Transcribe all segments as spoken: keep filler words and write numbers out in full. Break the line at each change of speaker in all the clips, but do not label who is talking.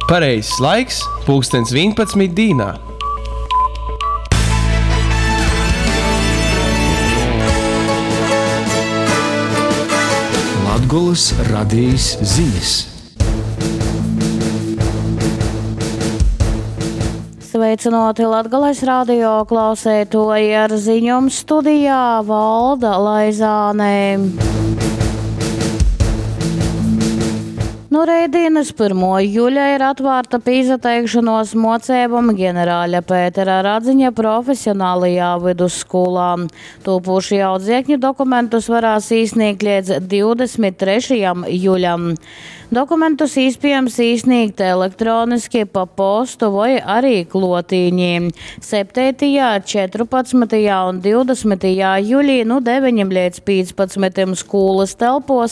Pareizs laiks pulkstens vienpadsmit dīnā.
Latgolas radījis ziņas.
Sveicināti Latgales radio klausētoji, ar ziņām studijā Valda Laizāne. No rētdienas pirmā jūļa ir atvērta pīzateikšanos mocībām ģenerāļa Pētera Radziņa profesionālajā vidusskolā. Tūpuši audzēkņu dokumentus varēs īsniegt līdz divdesmit trešajam jūļam. Dokumentus iespējams īsniegt elektroniski pa postu vai arī klotīņi. septītajā, četrpadsmitajā un divdesmitajā jūlī no deviņiem līdz piecpadsmitam skolas telpos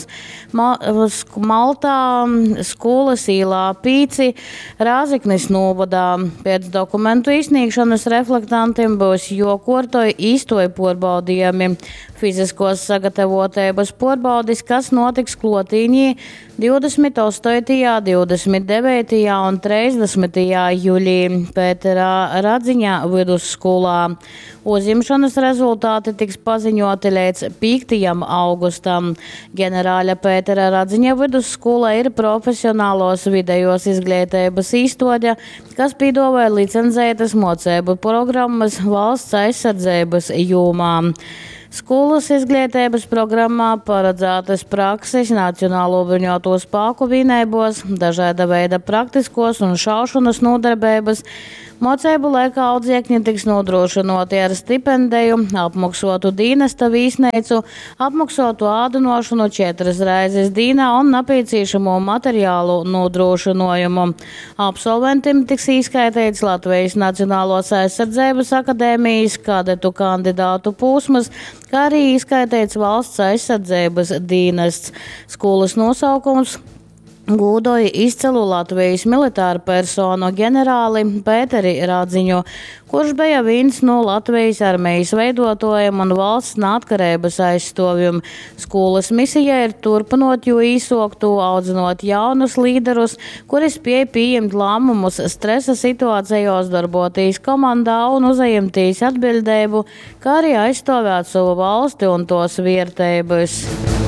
Maltā, skolas īlā pīci, Rāziknis novadā. Pēc dokumentu izsniegšanas reflektantiem būs jokortoja īstoja porbaudījumi. Fiziskos sagatavotības porbaudis, kas notiks klotīņī divdesmit astotajā, divdesmit devītajā un trīsdesmitajā jūlī Pētera Radziņa vidusskolā. Uzņemšanas rezultāti tiks paziņoti līdz piektajam augustam. Ģenerāļa Pētera Radziņa vidusskola ir profesionālos vidējos izglītības īstoģa, kas piedāvā licencētas mocību programmas valsts aizsardzības jomā. Skolas izglītības programmā paredzētas prakses Nacionālo bruņoto spēku vienībos, dažāda veida praktiskos un šaušanas nodarbības. Mocību laikā audzēkņi tiks nodrošinoti ar stipendiju, apmaksotu dienesta vīsneicu, apmaksotu ādinošanu četras reizes dienā un nepieciešamo materiālu nodrošinājumu. Absolventiem tiks izskaitīts Latvijas Nacionālās aizsardzības akadēmijas kadetu kandidātu posms, kā arī izskaitīts valsts aizsardzības dienests. Skolas nosaukums gūdoja izcilu Latvijas militāru personu ģenerāli Pēteri Radziņu, kurš bija viens no Latvijas armijas veidotājiem un valsts neatkarības aizstāvjiem. Skolas misija ir turpinot jo īsoktu, audzinot jaunus līderus, kuri spēj pieņemt lēmumus stresa situācijos, darboties komandā un uzņemties atbildību, kā arī aizstāvēt savu valsti un tos vērtības.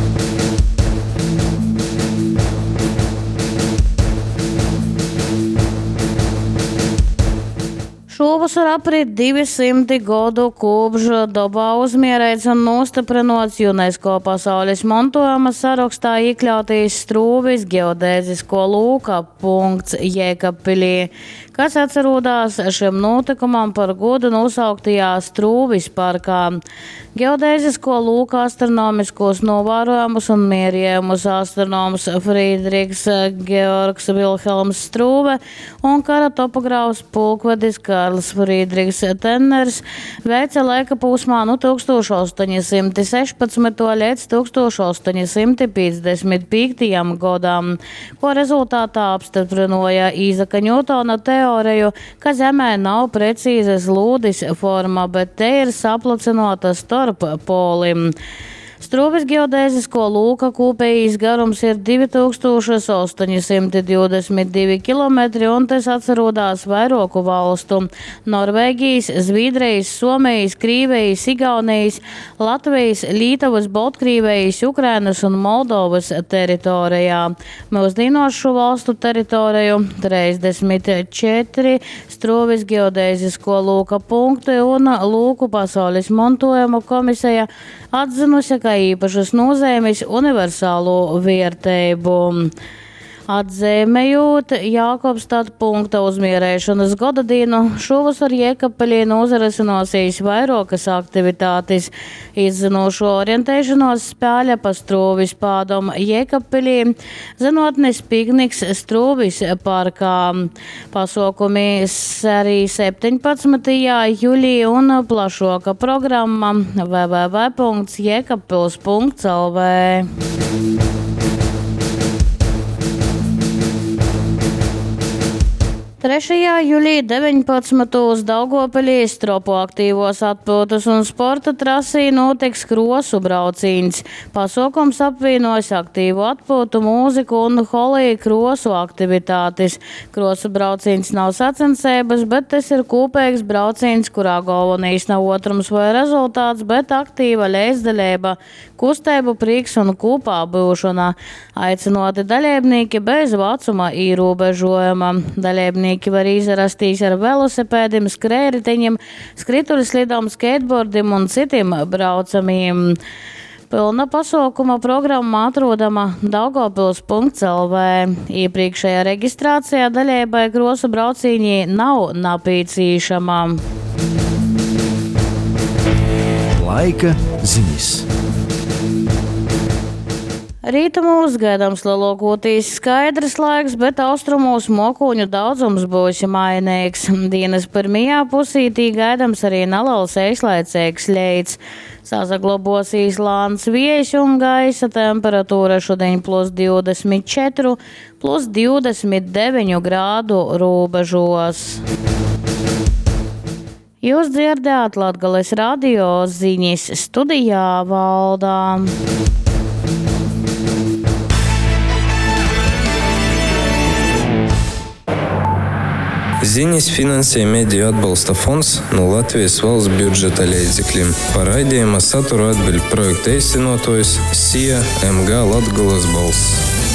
Šovasar aprit divsimti gadu kopš dabā uzmierēts un nostiprinots UNESCO pasaules mantojuma sarakstā iekļautais Strūvis geodēzisko lūka punkts Jēkabpilī, kas atcerūdās šim notikumam par godu nosauktajā Strūvis parkā. Geodēzisko lūka astronomiskos novērojumus un mērījumus astronoms Friedrichs Georgs Vilhelms Strūve un kara topogrāfs pulkvedis Karls Friedrichs Tenners veica laika posmā no tūkstoš astoņi simti sešpadsmitajā līdz tūkstoš astoņi simti piecdesmit piektajam gadam, ko rezultātā apstiprināja Īzaka Ņūtona teoriju, ka Zemē nav precīzas lūdis forma, bet te ir saplacinota starp polim. Strūvis geodēzisko lūka kopējais garums ir divi tūkstoši astoņi simti divdesmit divi kilometri un tas atcerūdās vairāku valstu – Norvēģijas, Zviedrijas, Somijas, Krīvijas, Igaunijas, Latvijas, Lītavas, Baltkrīvijas, Ukrainas un Moldovas teritorijā. Mūsdienos šo valstu teritoriju trīsdesmit četri Strūvis geodēzisko lūka punkti un Lūku pasaules mantojuma komisija atzinusi, kā īpašas nozīmes universālo vērtību. Atzīmējot Jākopstad punkta uzmierēšanas gada dienu, šovasar Jēkabpilī nozarisinosies vairākas aktivitātes. Izzinošo orientēšanos spēle pa Strūvis pādom Jēkabpilī, zinotnes pikniks Strūvis parkā. Pasākumi arī septiņpadsmitajā jūlī un plašāka programma w w w punkts jēkabpils punkts l v. trešajā jūlijā deviņpadsmitajā Daugavpilī stropu aktīvos atpūtas un sporta trasī notiks krosu braucīns. Pasākums apvienojas aktīvu atpūtu, mūziku un holiju krosu aktivitātes. Krosu braucīns nav sacensības, bet tas ir kopīgs braucīns, kurā galvenais nav otrums vai rezultāts, bet aktīva līdzdalība, kustību prieks un kopā būšana. Aicinoti dalībnieki bez vecuma ierobežojuma. Dalībnieki var izrastīs ar velosipēdiem, skrējriteņiem, skrituļslidām, skateboardiem un citiem braucamiem. Pilna pasaukuma programma atrodama daugavpils punkts el vē. Iepriekšējā reģistrācijā dalībai krosu braucīņi nav napīcīšama.
Laika ziņas.
Rītumos gaidāms lielākoties skaidrs laiks, bet austrumos mokuņu daudzums būs mainīgs. Dienas pirmajā pusītī gaidāms arī neliels īslaicīgs ļeids. Sasaglabosies lāns vējš un gaisa temperatūra šodien plus divdesmit četri, plus divdesmit deviņi grādu robežos. Jūs dzirdējāt Latgales radio ziņas, studijā Valdā.
Ziņas finansē Mediju atbalsta fonds no Latvijas valsts budžeta līdzekļiem. Par raidījuma saturu atbild projekta īstenotājs S I A M G Latgales balss.